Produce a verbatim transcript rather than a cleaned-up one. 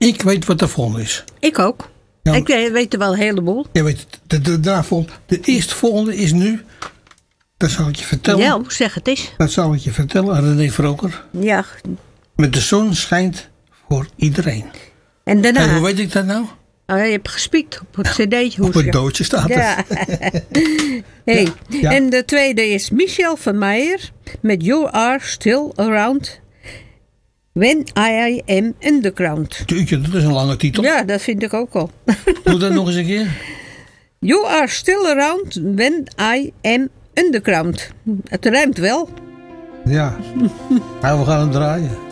Ik weet wat de volgende is. Ik ook. Ja. Ik weet er wel een heleboel. Je weet, de, de, de, de eerste volgende is nu. Dat zal ik je vertellen. Ja, zeg het eens. Dat zal ik je vertellen, René Vroker. Ja. Met de zon schijnt voor iedereen. En daarna? En hoe weet ik dat nou? Oh, je hebt gespiekt op het cd'tje. Op het doodje staat het. Ja. Hey. Ja, ja. En de tweede is Michel van Meijer met You Are Still Around When I Am Underground. Tuurtje, dat is een lange titel. Ja, dat vind ik ook al. Doe dat nog eens een keer. You Are Still Around When I Am Underground. Het ruimt wel. Ja. Nou, we gaan hem draaien.